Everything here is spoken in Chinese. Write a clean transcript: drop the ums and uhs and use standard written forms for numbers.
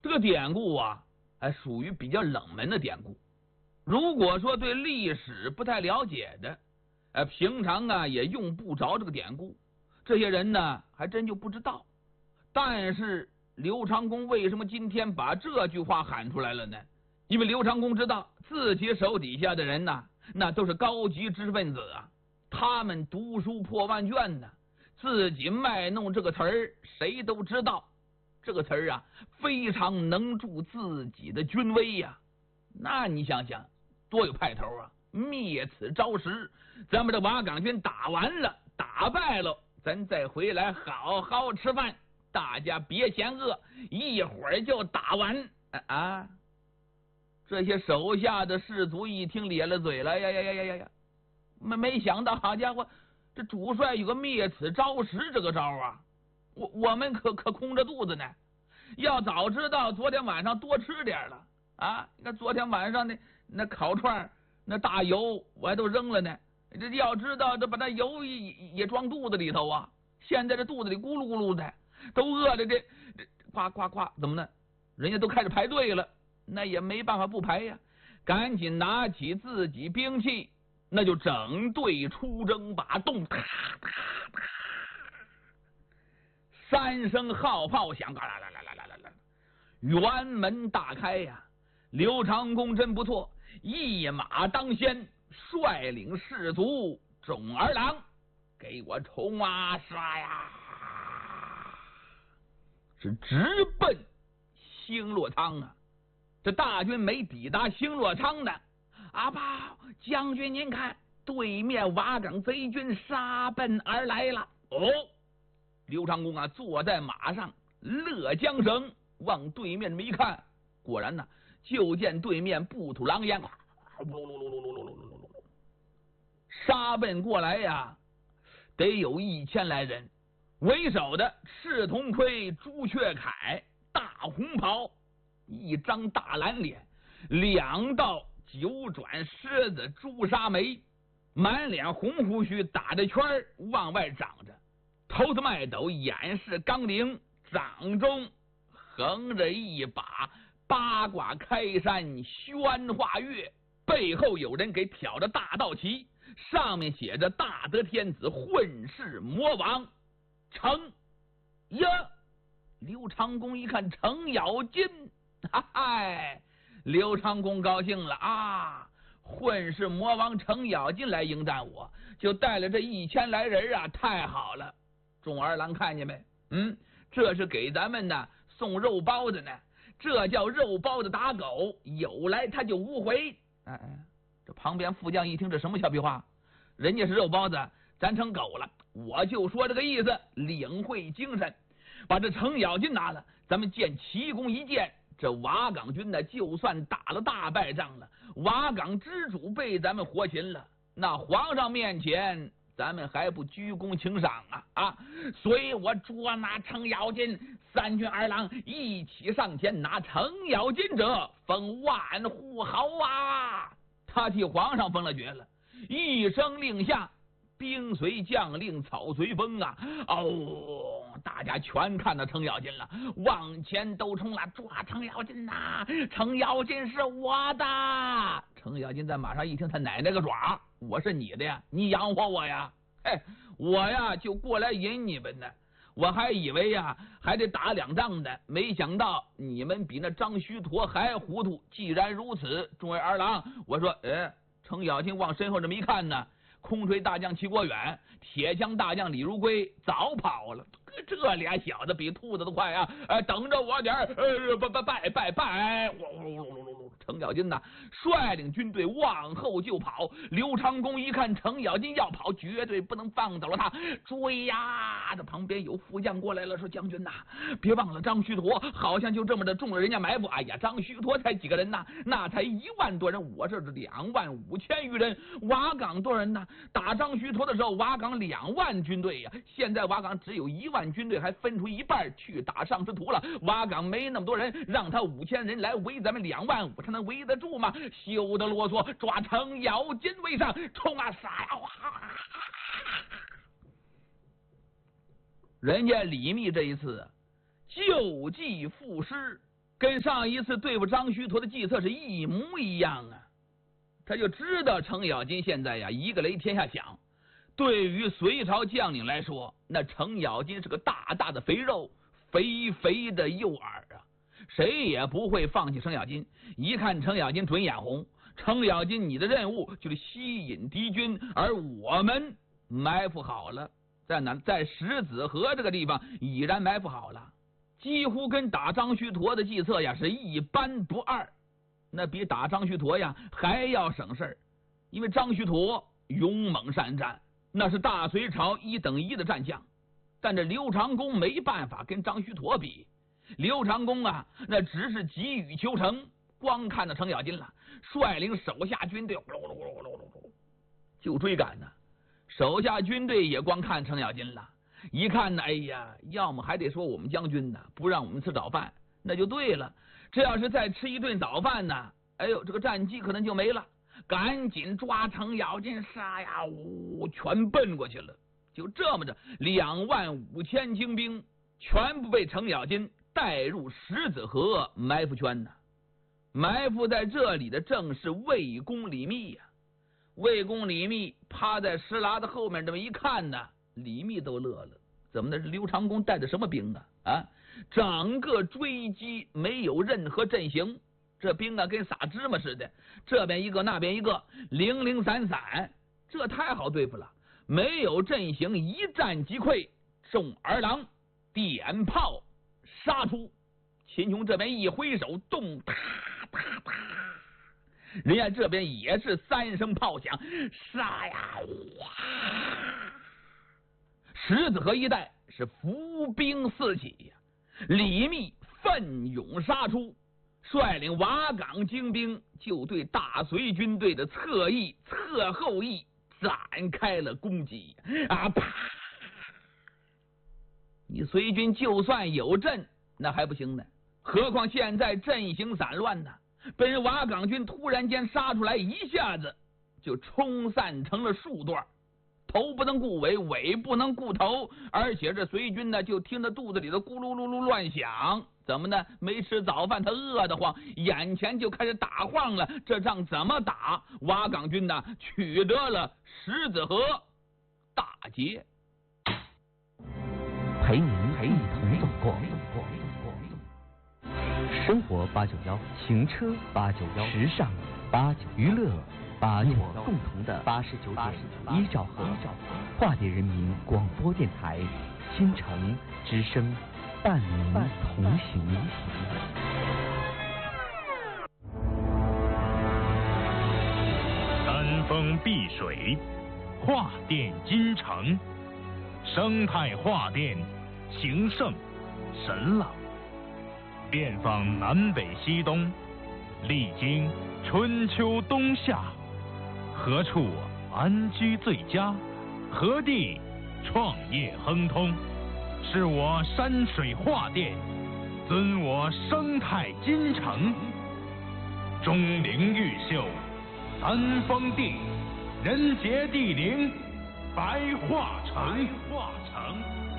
这个典故啊，还属于比较冷门的典故。如果说对历史不太了解的，平常啊也用不着这个典故，这些人呢还真就不知道。但是刘长公为什么今天把这句话喊出来了呢？因为刘长公知道自己手底下的人呐，那都是高级知识分子啊，他们读书破万卷呢，自己卖弄这个词儿，谁都知道这个词儿啊，非常能助自己的军威呀。那你想想，多有派头啊！灭此招食，咱们这瓦岗军打完了，打败了，咱再回来好好吃饭，大家别嫌饿，一会儿就打完啊！这些手下的士卒一听咧了嘴了，呀！没想到，好家伙，这主帅有个灭此招食这个招啊！我们可空着肚子呢，要早知道，昨天晚上多吃点了啊！你看昨天晚上那烤串那大油我还都扔了呢，这要知道这把那油也装肚子里头啊！现在这肚子里咕噜咕噜的，都饿的这夸怎么呢？人家都开始排队了，那也没办法不排呀，赶紧拿起自己兵器，那就整队出征吧！咚哒哒哒，3声号炮响，啦，辕门大开呀！刘长公真不错，一马当先，率领士卒种儿郎给我冲啊杀呀！是直奔星落仓啊！这大军没抵达星落仓呢，阿宝将军，您看对面瓦岗贼军杀奔而来了。哦，刘长公啊，坐在马上，勒缰绳，往对面这么一看，果然呢，就见对面不吐狼烟，杀奔过来呀，得有1000来人。为首的赤铜盔、朱雀铠、大红袍，一张大蓝脸，2道9转狮子朱砂眉，满脸红胡须打着圈往外长着，头子麦斗，眼是钢铃，掌中横着一把八卦开山宣化月，背后有人给挑着大道旗，上面写着大德天子混世魔王程呀！刘长公一看程咬金，嗨，刘长公高兴了啊！混世魔王程咬金来迎战我，就带了这1000来人啊，太好了！众儿郎看见没？这是给咱们呢送肉包子呢，这叫肉包子打狗，有来他就无回。这旁边副将一听，这什么俏皮话？人家是肉包子，咱成狗了。我就说这个意思，领会精神，把这程咬金拿了，咱们建奇功一件。这瓦岗军呢，就算打了大败仗了，瓦岗之主被咱们活擒了，那皇上面前咱们还不鞠躬请赏啊！所以我捉拿程咬金，3军儿郎一起上前，拿程咬金者封万户侯啊！他替皇上封了爵了，一声令下，兵随将令，草随风啊！大家全看到程咬金了，往前都冲了，抓程咬金呐！程咬金是我的！程咬金在马上一听，他奶奶个爪！我是你的呀，你养活我呀！我呀就过来引你们呢，我还以为呀还得打2仗呢，没想到你们比那张须陀还糊涂。既然如此，众位儿郎，我说，程咬金往身后这么一看呢，空锤大将齐国远，铁枪大将李如归早跑了。这俩小子比兔子都快啊！等着我点拜！程咬金呐，率领军队往后就跑。刘长公一看程咬金要跑，绝对不能放走了他，追呀！这旁边有副将过来了，说：“将军呐，别忘了张须陀，好像就这么的中了人家埋伏。哎呀，张须陀才几个人呐？那才1万多人，我这是2万5千余人。瓦岗多人呐，打张须陀的时候，瓦岗2万军队呀，现在瓦岗只有1万军队，还分出一半去打上师图了。瓦岗没那么多人，让他5000人来围咱们2万5，他能围得住吗？休得啰嗦，抓程咬金为上，冲啊杀呀！人家李密这一次救济赋诗， 跟上一次对付张须陀的计策是一模一样啊。他就知道程咬金现在呀一个雷天下响，对于隋朝将领来说，那程咬金是个大大的肥肉，肥肥的诱饵啊，谁也不会放弃程咬金。一看程咬金准眼红，程咬金你的任务就是吸引敌军，而我们埋伏好了，在哪？在石子河这个地方已然埋伏好了，几乎跟打张须陀的计策呀是一般不二。那比打张须陀呀还要省事儿，因为张须陀勇猛善战，那是大隋朝1等1的战将，但这刘长恭没办法跟张须陀比。刘长恭啊，那只是急于求成，光看到程咬金了，率领手下军队就追赶呢。手下军队也光看程咬金了，一看呢，哎呀，要么还得说我们将军呢不让我们吃早饭，那就对了。这要是再吃一顿早饭呢，哎呦，这个战机可能就没了。赶紧抓程咬金，杀呀！全奔过去了。就这么着，25000精兵全部被程咬金带入石子河埋伏圈呢。埋伏在这里的正是魏公李密呀。魏公李密趴在石栏的后面，这么一看呢，李密都乐了。怎么的？是刘长恭带的什么兵啊？啊！整个追击没有任何阵型，这兵啊跟撒芝麻似的，这边一个那边一个，零零散散，这太好对付了。没有阵型，一战即溃，众儿郎点炮杀出。秦琼这边一挥手，动啪啪啪，人家这边也是3声炮响，杀呀！石子河一带是伏兵四起呀。李密奋勇杀出，率领瓦岗精兵就对大隋军队的侧翼、侧后翼展开了攻击啊！啪！你隋军就算有阵，那还不行呢，何况现在阵型散乱呢？被人瓦岗军突然间杀出来，一下子就冲散成了数段。头不能顾尾，尾不能顾头，而且这隋军呢，就听着肚子里的咕噜噜噜乱响，怎么呢？没吃早饭，他饿得慌，眼前就开始打晃了。这仗怎么打？瓦岗军呢，取得了石子河大捷。 陪您一同走过生活891，行车891，时尚891，娱乐891，共同的89.1兆赫，化蝶人民广播电台，京城之声，伴您同行。 山峰碧水，画电金城，生态画电，情圣神朗，遍访南北西东，历经春秋冬夏，何处安居最佳？何地创业亨通？是我山水画电，尊我生态金城。钟灵毓秀，三峰地，人杰地灵，白桦城。